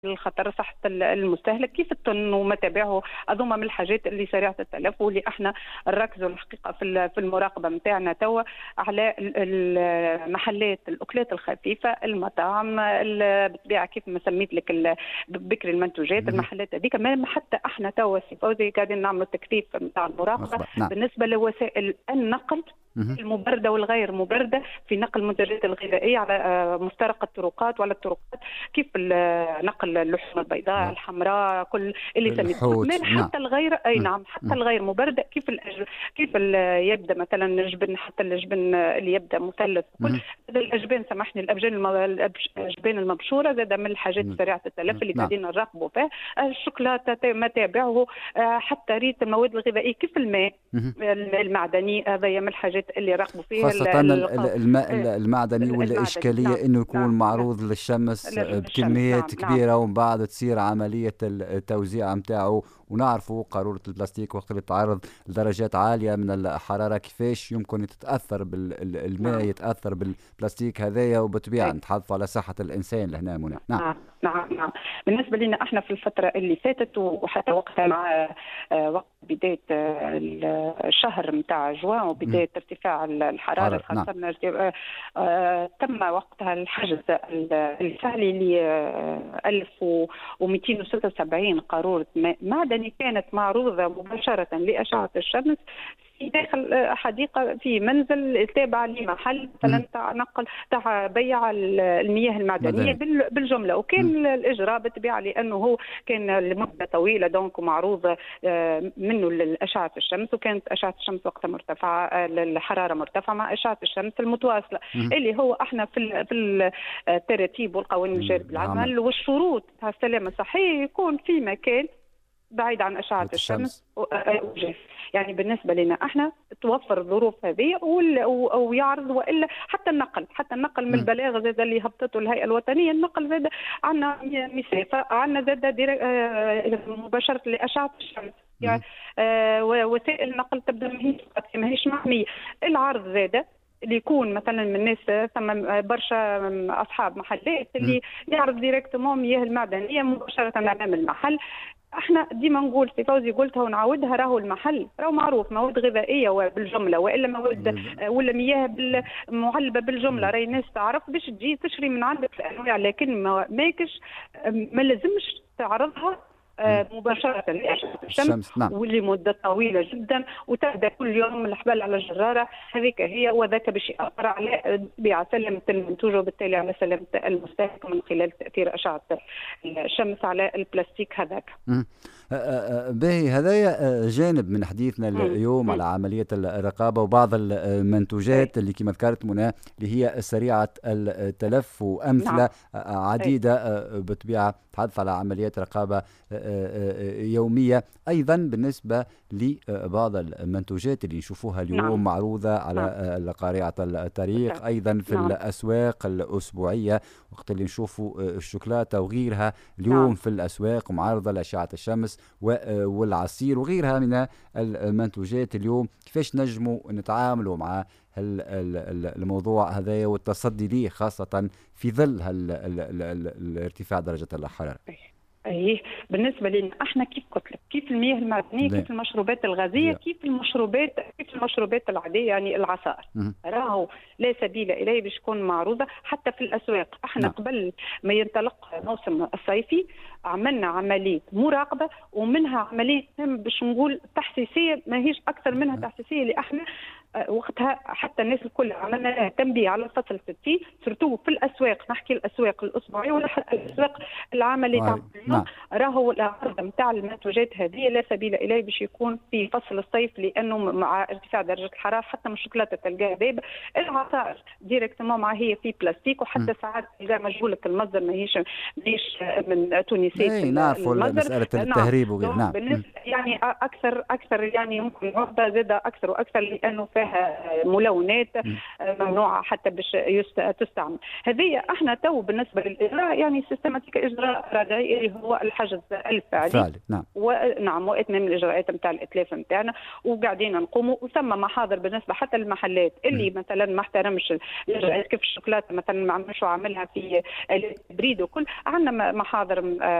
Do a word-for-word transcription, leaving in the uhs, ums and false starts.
الخطر صحة المستهلك كيف الطن وما تابعه. هذوما من الحاجات اللي سريعة التلف واللي احنا نركزوا الحقيقة في في المراقبة نتاعنا توا على المحلات الأكلات الخفيفة، المطاعم، بالطبيعة كيف ما سميت لك بكري المنتوجات، المحلات هذيك. حتى احنا توا سي فوزي قاعدين نعملوا تكثيف نتاع المراقبة نعم. بالنسبة لوسائل النقل المبردة والغير مبردة في نقل المنتجات الغذائية على مفترق الطرقات وعلى الطرقات، كيف نقل اللحوم البيضاء نعم. الحمراء كل اللي سميت حتى نعم. الغير اي نعم حتى نعم. الغير مبردة، كيف الأج... كيف يبدا مثلا الجبن، حتى الجبن اللي يبدا مثلث كل الاجبان سامحني الابجان الم... الاجبان المبشورة زاد من الحاجات سريعة التلف اللي نعم. قاعدين نراقبوا فيها. الشوكولاتة ما تابعه، حتى ريت المواد الغذائية كيف الماء المعدني، هذا من الحاجات اللي راقبوا فيها خاصة الماء المعدني والإشكالية نعم. إنه يكون نعم. معروض نعم. للشمس بكميات نعم. كبيرة نعم. ومن بعد تصير عملية التوزيع متاعه. ونعرفوا قارورة البلاستيك وقت اللي تعرض لدرجات عالية من الحرارة كيفاش يمكن يتأثر بالماء نعم. يتأثر بالبلاستيك هذايا، وبالطبيعة نتحدث على صحة الإنسان لهنا منى. نعم. نعم نعم نعم. بالنسبة لنا احنا في الفترة اللي فاتت وحتى وقتها مع وقت بداية الشهر متاع جوان وبداية م. ارتفاع الحرارة خاصة نعم. آه تم وقتها الحجز الفعلي ل ألف ومئتين وستة وسبعين قارورة معدني كانت معروضة مباشرة لأشعة الشمس في داخل حديقة في منزل تابع لمحل مثلا تاع نقل تاع بيع المياه المعدنية مدني. بالجملة. وكان م. الإجراء بالطبيعة لأنه هو كان لمدة طويلة دونك معروض منه لأشعة الشمس، وكانت أشعة الشمس وقتها مرتفعة، الحرارة مرتفعة مع أشعة الشمس المتواصلة م. اللي هو احنا في في التراتيب والقوانين الجارية بالعمل والشروط تاع السلامة الصحية يكون في مكان بعيد عن أشعة الشمس, الشمس. يعني بالنسبة لنا احنا توفر الظروف هذه ويعرض، وإلا حتى النقل حتى النقل من البلاغ زاد اللي هبطته الهيئة الوطنية، النقل زاد عندنا مسافة، عندنا زاد مباشرة لأشعة الشمس. يعني آه وسائل النقل تبدأ ما هيش محمية. العرض زاد اللي يكون مثلا من الناس ثم برشا أصحاب محلات اللي يعرض ديريكتومون مياه المعدنية مباشرة أمام المحل. احنا ديما نقول في فوزي قلتها ونعاودها، راهو المحل راهو معروف مواد غذائيه بالجمله، والا مواد ولا مياه معلبه بالجمله راهي الناس تعرف باش تجي تشري من عندك الانواع، لكن ما ماكش ما لازمش تعرضها مباشرة لأشعة الشمس نعم. ولمدة طويلة جدا وتبدأ كل يوم من الحبال على الجرارة، هذيك هي وذاك باش يأثر على طبيعة سلامة المنتوج وبالتالي على سلامة المستهلك من خلال تأثير أشعة الشمس على البلاستيك هذاك. باهي هذايا جانب من حديثنا اليوم مم. على عملية الرقابة وبعض المنتوجات اللي كما ذكرت منى اللي هي سريعة التلف وأمثلة نعم. عديدة بطبيعة تحدث على عمليات رقابة يومية. أيضا بالنسبة لبعض المنتوجات اللي نشوفوها اليوم نعم. معروضة على نعم. قارعة الطريق، أيضا في نعم. الأسواق الأسبوعية وقت اللي نشوفوا الشوكولاتة وغيرها اليوم نعم. في الأسواق معارضة لأشعة الشمس والعصير وغيرها من المنتوجات. اليوم كيفاش نجموا نتعاملوا مع الموضوع هذا والتصدي ليه خاصة في ظل الارتفاع درجة الحرارة؟ ايه بالنسبه لنا احنا كيف قلت لك كيف المياه المعدنيه كيف المشروبات الغازيه كيف المشروبات كيف المشروبات العاديه يعني العصائر راهو لا سبيل اليه باش تكون معروضه حتى في الاسواق. احنا نعم. قبل ما ينطلق موسم الصيفي عملنا عمليه مراقبه ومنها عمليه باش نقول تحسيسيه، ما هيش اكثر منها تحسيسيه اللي احنا وقتها حتى الناس الكل عملنا لها تنبيه على الفصل الستين سرتو في الاسواق، نحكي الاسواق الاسبوعيه ولا حتى الاسواق العامه اللي تعمل راهو العرض نتاع المنتوجات هذه لا سبيل اليه باش يكون في فصل الصيف، لانه مع ارتفاع درجه الحراره حتى من الشوكولاته تلقاها دايبه، العصائر ديريكتومون مع هي في بلاستيك، وحتى ساعات اذا مجهوله المصدر ماهيش ماهيش من تونس ملابسات نعرفوا مساله التهريب وغيره. نعم يعني اكثر اكثر يعني يمكن عقده زاد اكثر واكثر لانه فيها ملونات ممنوعه حتى باش تستعمل. هذه احنا تو بالنسبه للاجراء يعني سيستماتيك اجراء ردعي اللي هو الحجز الفعلي. فعلي. نعم ونعم واتمام الاجراءات نتاع الاتلاف نتاعنا وقاعدين نقوموا. وثم محاضر بالنسبه حتى للمحلات اللي م. مثلا ما احترمش الاجراءات كيف الشوكولاته مثلا ما عملش وعملها في البريد وكل، عندنا محاضر